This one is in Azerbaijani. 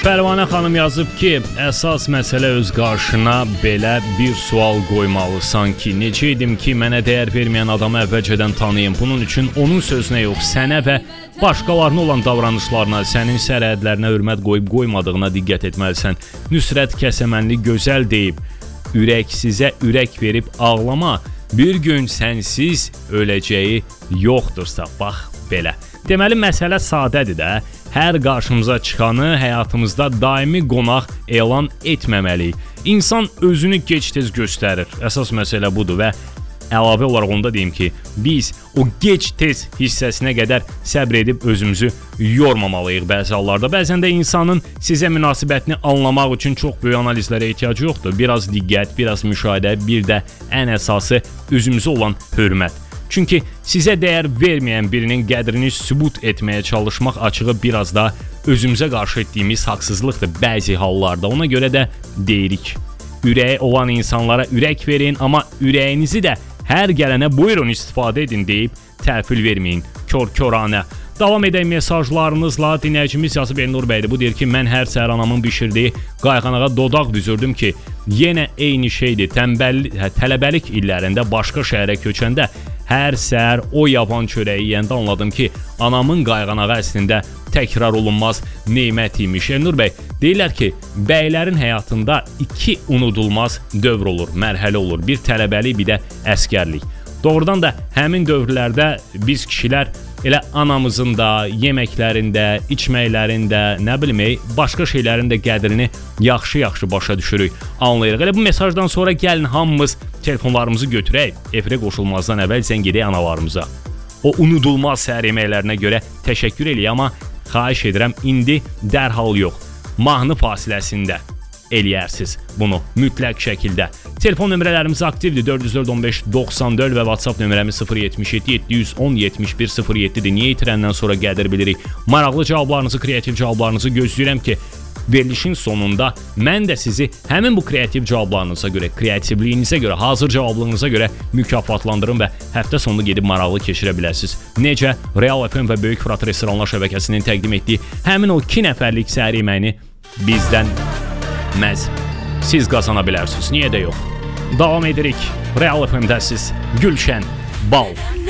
Pərvanə xanım yazıb ki, əsas məsələ öz qarşına belə bir sual qoymalısan ki, necə edim ki, mənə dəyər verməyən adamı əvvəlcədən tanıyım. Bunun üçün onun sözünə yox, sənə və başqalarına olan davranışlarına, sənin sərhədlərinə hörmət qoyub qoymadığına diqqət etməlisən. Nüsrət Kəsəmənli gözəl deyib, ürəksizə ürək verib ağlama, bir gün sənsiz öləcəyi yoxdursa, bax belə. Deməli, məsələ sadədir də, hər qarşımıza çıxanı həyatımızda daimi qonaq elan etməməliyik. İnsan özünü gec-tez göstərir, əsas məsələ budur və əlavə olaraq onda deyim ki, biz o gec-tez hissəsinə qədər səbr edib özümüzü yormamalıyıq bəzi hallarda. Bəzən də insanın sizə münasibətini anlamaq üçün çox böyük analizlərə ehtiyacı yoxdur. Biraz diqqət, biraz müşahidə, bir də ən əsası özümüzə olan hörmət. Çünki sizə dəyər verməyən birinin qədrini sübut etməyə çalışmaq açığı biraz da özümüzə qarşı etdiyimiz haqsızlıqdır bəzi hallarda. Ona görə də deyirik, ürəyi olan insanlara ürək verin, amma ürəyinizi də hər gələnə buyurun istifadə edin deyib təhvil verməyin, kör-köranə. Davam edək mesajlarınızla. Dinləyicimiz yazıb Elnur bəydir. Bu deyir ki, mən hər səhər anamın bişirdiyi qayğanağa dodaq düzürdüm ki, yenə eyni şeydir. Tələbəlik illərində başqa şəhərə köçəndə hər səhər o yavan çörəyi yeyəndə anladım ki, anamın qayğanağı əslində təkrar olunmaz nemət imiş. Elnur bəy, deyirlər ki, bəylərin həyatında iki unudulmaz dövr olur, mərhələ olur. Bir tələbəlik, bir də əskərlik. Doğrudan da həmin dövrlərdə biz kişilər elə anamızın da, yeməklərində, içməklərində, nə bilmək, başqa şeylərin də qədrini yaxşı-yaxşı başa düşürük, anlayırıq. Elə bu mesajdan sonra gəlin hamımız telefonlarımızı götürək, efirə qoşulmazdan əvvəl zəng edək analarımıza. O unudulmaz səhər yeməklərinə görə təşəkkür eləyək, amma xahiş edirəm, indi dərhal yox, mahnı fasiləsində eləyərsiz bunu mütləq şəkildə. Telefon nömrələrimiz aktivdir, 404-15-94 və WhatsApp nömrəmiz 077-710-71-07-dir. Niyə itirəndən sonra qədir bilirik. Maraqlı cavablarınızı, kreativ cavablarınızı gözləyirəm ki, verilişin sonunda mən də sizi həmin bu kreativ cavablarınıza görə, kreativliyinizə görə, hazır cavablığınıza görə mükafatlandırım və həftə sonunu gedib maraqlı keçirə bilərsiniz. Necə? Real FM və Böyük Fırat Restoranlar şəbəkəsinin təqdim etdiyi həmin o 2 nəfərlik səhər yeməyini bizdən məhz siz qazana bilərsiniz. Niyə də yox? Davam edirik. Real FM-də siz Gülşən Bal.